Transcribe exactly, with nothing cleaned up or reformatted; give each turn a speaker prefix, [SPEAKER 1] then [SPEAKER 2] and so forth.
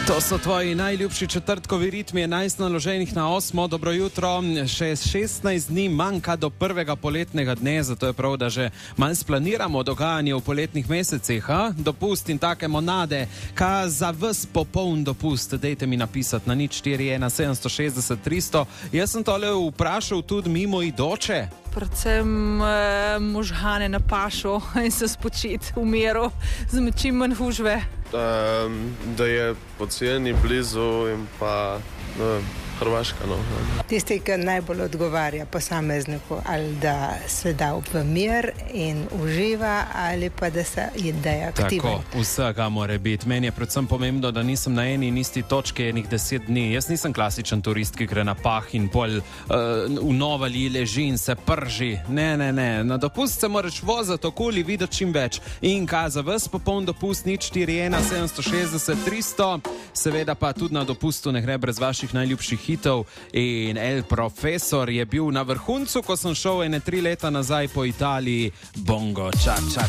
[SPEAKER 1] To so tvoji najljubši četrtkovi ritmi, enajst naloženih na osmo. Dobro jutro, še šestnajst dni manjka do prvega poletnega dne, zato je prav, da že manj splaniramo dogajanje v poletnih mesecih. Ha? Dopust in take monade, ka za vas popoln dopust, dejte mi napisati na nič štiri ena sedem šest šest tristo. Jaz sem tole vprašal tudi mimo idoče.
[SPEAKER 2] Predvsem eh, možgane na pašo in se spočiti v miru, z čim manj hužve.
[SPEAKER 3] Um, da je poceni blizu in pa no, Hrvaška. No.
[SPEAKER 4] Tisti, ki najbolj odgovarja posamezniku, ali da se da v mir in uživa, ali pa da se je aktiven.
[SPEAKER 1] Tako, vsega mora biti. Meni je predvsem pomembno, da nisem na eni in isti točki enih deset dni. Jaz nisem klasičen turist, ki gre na pah in pol uh, v Novali leži in se prži. Ne, ne, ne. Na dopust se moraš voziti okoli, videti čim več. In kaj za vas popoln dopust, nič štiri ena sedem šest tristo. Seveda pa tudi na dopustu ne gre brez vaših najljubših hitov. In El Profesor je bil na vrhuncu, ko sem šel ene tri leta nazaj po Italiji. Bongo, ča, ča,